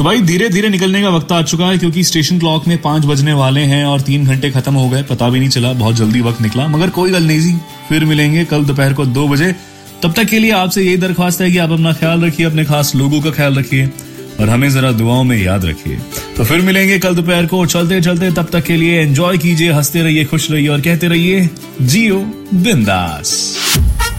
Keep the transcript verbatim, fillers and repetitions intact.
भाई धीरे धीरे निकलने का वक्त आ चुका है, क्योंकि स्टेशन क्लॉक में पांच बजने वाले हैं और तीन घंटे खत्म हो गए, पता भी नहीं चला, बहुत जल्दी वक्त निकला। मगर कोई गल नहीं जी, फिर मिलेंगे कल दोपहर को दो बजे। तब तक के लिए आपसे यही दरख्वास्त है कि आप अपना ख्याल रखिए, अपने खास लोगों का ख्याल रखिए और हमें जरा दुआओं में याद रखिए। तो फिर मिलेंगे कल दोपहर को। चलते चलते तब तक के लिए एंजॉय कीजिए, हंसते रहिए, खुश रहिए और कहते रहिए जियो बिंदास।